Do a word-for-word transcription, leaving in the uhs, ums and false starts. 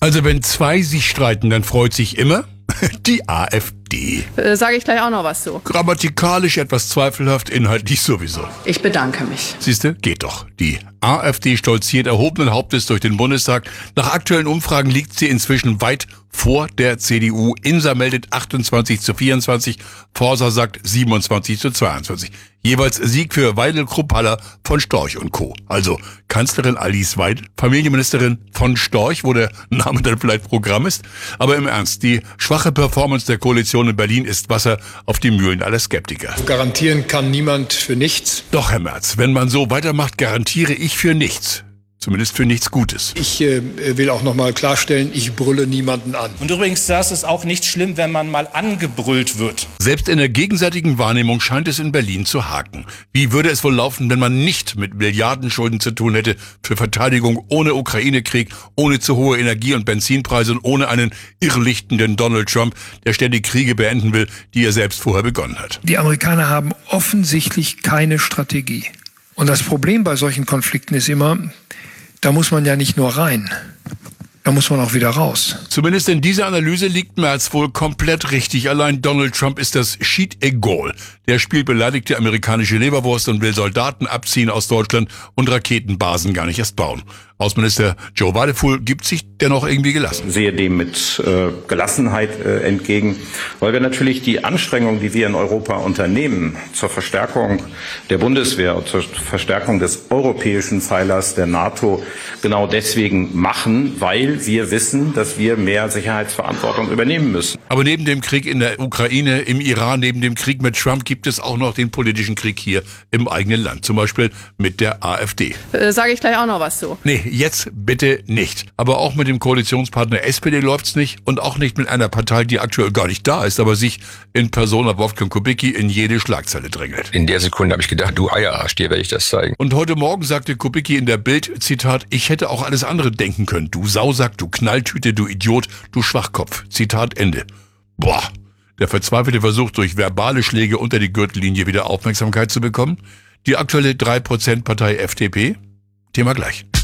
Also wenn zwei sich streiten, dann freut sich immer die AfD. Äh, Sage ich gleich auch noch was zu. Grammatikalisch etwas zweifelhaft, inhaltlich sowieso. Ich bedanke mich. Siehste, geht doch. Die AfD stolziert erhobenen Hauptes durch den Bundestag. Nach aktuellen Umfragen liegt sie inzwischen weit vor der C D U. Insa meldet achtundzwanzig zu vierundzwanzig, Forsa sagt siebenundzwanzig zu zweiundzwanzig. Jeweils Sieg für Weidel, Krupphaller, von Storch und Co. Also Kanzlerin Alice Weidel, Familienministerin von Storch, wo der Name dann vielleicht Programm ist. Aber im Ernst, die schwache Performance der Koalition in Berlin ist Wasser auf die Mühlen aller Skeptiker. Garantieren kann niemand für nichts. Doch, Herr Merz, wenn man so weitermacht, garantiere ich für nichts. Zumindest für nichts Gutes. Ich äh, will auch noch mal klarstellen, ich brülle niemanden an. Und übrigens, das ist auch nicht schlimm, wenn man mal angebrüllt wird. Selbst in der gegenseitigen Wahrnehmung scheint es in Berlin zu haken. Wie würde es wohl laufen, wenn man nicht mit Milliardenschulden zu tun hätte für Verteidigung ohne Ukraine-Krieg, ohne zu hohe Energie- und Benzinpreise und ohne einen irrlichtenden Donald Trump, der ständig Kriege beenden will, die er selbst vorher begonnen hat? Die Amerikaner haben offensichtlich keine Strategie. Und das Problem bei solchen Konflikten ist immer, da muss man ja nicht nur rein, da muss man auch wieder raus. Zumindest in dieser Analyse liegt Merz wohl komplett richtig. Allein Donald Trump ist das Schied egal. Der spielt beleidigte amerikanische Leberwurst und will Soldaten abziehen aus Deutschland und Raketenbasen gar nicht erst bauen. Außenminister Joe Wadefuhl gibt sich dennoch irgendwie gelassen. Ich sehe dem mit äh, Gelassenheit äh, entgegen, weil wir natürlich die Anstrengungen, die wir in Europa unternehmen, zur Verstärkung der Bundeswehr und zur Verstärkung des europäischen Pfeilers der NATO genau deswegen machen, weil wir wissen, dass wir mehr Sicherheitsverantwortung übernehmen müssen. Aber neben dem Krieg in der Ukraine, im Iran, neben dem Krieg mit Trump gibt es auch noch den politischen Krieg hier im eigenen Land. Zum Beispiel mit der AfD. Äh, Sage ich gleich auch noch was zu. Nee, jetzt bitte nicht. Aber auch mit dem Koalitionspartner S P D läuft's nicht und auch nicht mit einer Partei, die aktuell gar nicht da ist, aber sich in Persona Wolfgang Kubicki in jede Schlagzeile drängelt. In der Sekunde habe ich gedacht, du Eierarsch, dir werde ich das zeigen. Und heute Morgen sagte Kubicki in der Bild, Zitat, ich hätte auch alles andere denken können. Du Sausack, du Knalltüte, du Idiot, du Schwachkopf. Zitat Ende. Boah. Der verzweifelte Versuch, durch verbale Schläge unter die Gürtellinie wieder Aufmerksamkeit zu bekommen. Die aktuelle drei Prozent Partei F D P. Thema gleich.